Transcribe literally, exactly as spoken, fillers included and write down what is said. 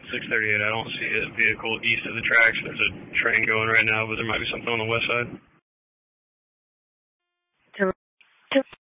six thirty-eight, I don't see a vehicle east of the tracks. There's a train going right now, but there might be something on the west side.